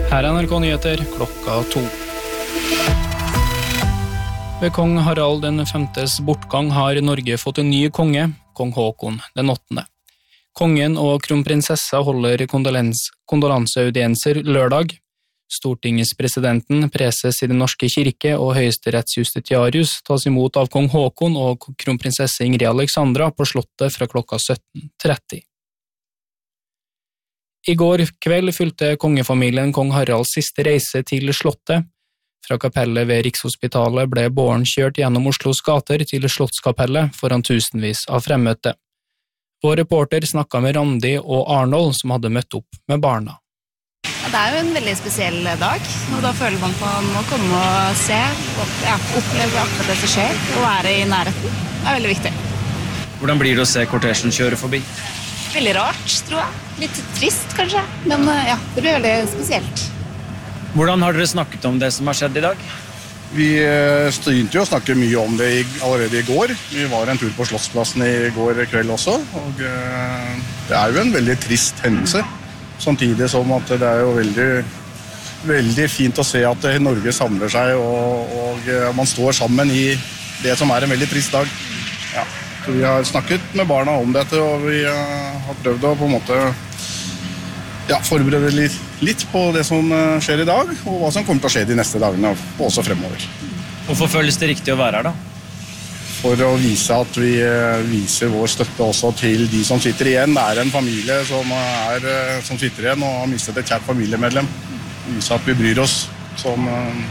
Her er NRK Nyheter, klokka 2. Ved kong Harald den 5.s bortgang har Norge fått en ny konge, kong Håkon den 8. Kongen og kronprinsessa holder kondolanseaudienser lørdag. Stortingspresidenten, preses i den norske kirke og høyesterettsjustitiarius tas imot av kong Håkon og kronprinsesse Ingrid Alexandra på slottet fra klokka 17:30. I går kveld fylte kongefamilien kong Haralds siste reise til slottet. Fra kapellet ved Rikshospitalet ble båren kjørt gjennom Oslos gater til Slottskapellet foran tusenvis av fremmøtte. Vår reporter snakket med Randi og Arnold som hadde møtt opp med barna. Ja, det er jo en veldig spesiell dag, og da føler man på å komme og se, og oppleve akkurat det som skjer, og være i nærheten. Det er veldig viktig. Hvordan blir det å se kortesjen kjøre forbi? Veldig rart, tror jeg. Litt trist, kanskje. Men ja, det blir veldig spesielt. Hvordan har dere snakket om det som har skjedd i dag? Vi begynte jo å snakke mye om det allerede i går. Vi var en tur på Slottsplassen i går kveld også, og det er jo en veldig trist hendelse. Samtidig som at det er jo veldig fint å se at Norge samler seg, og man står sammen i det som er en veldig trist dag. Ja. Så vi har snakket med barna om dette, og vi har prøvd å på en måte forberede litt på det som skjer i dag, og hva som kommer til å skje de neste dagene, og også fremover. Hvorfor føles det riktig å være her da? For å vise at vi viser vår støtte også til de som sitter igjen. Det er en familie som sitter igjen og har mistet et kjært familiemedlem. Vise at vi bryr oss som